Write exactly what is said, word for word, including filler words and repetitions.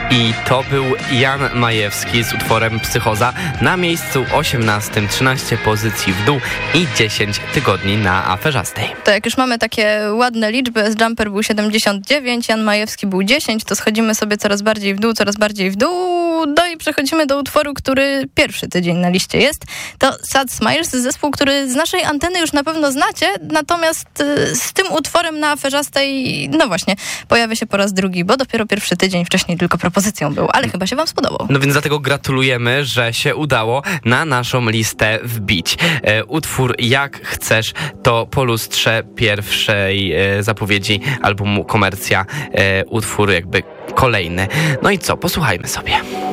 I to był Jan Majewski z utworem Psychoza na miejscu osiemnastym, trzynaście pozycji w dół i dziesięć tygodni na aferzastej. To jak już mamy takie ładne liczby, S-Jumper był siedemdziesiąt dziewięć, Jan Majewski był dziesięć, to schodzimy sobie coraz bardziej w dół, coraz bardziej w dół, no i przechodzimy do utworu, który pierwszy tydzień na liście jest. To Sad Smiles, zespół, który z naszej anteny już na pewno znacie, natomiast z tym utworem na aferzastej, no właśnie, pojawia się po raz drugi, bo dopiero pierwszy tydzień wcześniej tylko propozycją był, ale chyba się wam spodobał. No więc dlatego gratulujemy, że się udało na naszą listę wbić. E, utwór Jak Chcesz to po lustrze pierwszej e, zapowiedzi albumu Komercja, e, utwór jakby kolejny. No i co, posłuchajmy sobie.